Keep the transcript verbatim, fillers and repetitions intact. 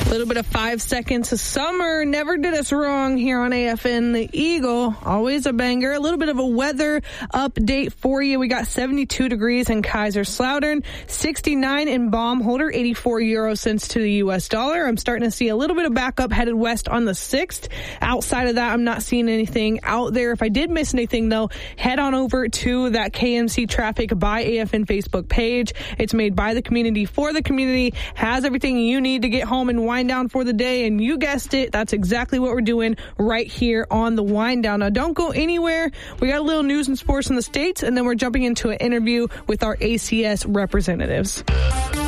A little bit of five seconds of summer never did us wrong here on A F N The Eagle. Always a banger. A little bit of a weather update for you. We got seventy-two degrees in Kaiserslautern, sixty-nine in Baumholder, eighty-four euro cents to the U S dollar. I'm starting to see a little bit of backup headed west on the sixth. Outside of that, I'm not seeing anything out there. If I did miss anything, though, head on over to that K M C Traffic by A F N Facebook page. It's made by the community for the community, has everything you need to get home and wind down for the day, and you guessed it, that's exactly what we're doing right here on the Wind Down. Now, don't go anywhere. We got a little news and sports in the States, and then we're jumping into an interview with our A C S representatives.